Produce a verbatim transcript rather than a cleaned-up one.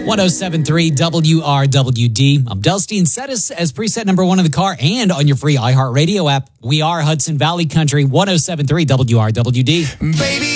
one oh seven point three W R W D. I'm Delstein. Set us as preset number one in the car and on your free iHeartRadio app. We are Hudson Valley Country, one oh seven point three W R W D. Baby.